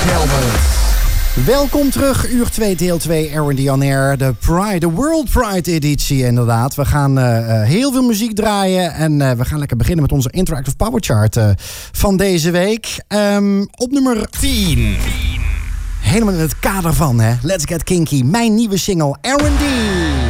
Welkom terug, uur 2, deel 2, R&D on Air, de World Pride editie inderdaad. We gaan heel veel muziek draaien en we gaan lekker beginnen met onze Interactive Power Chart van deze week. Op nummer 10. Helemaal in het kader van, hè, Let's Get Kinky, mijn nieuwe single R&D.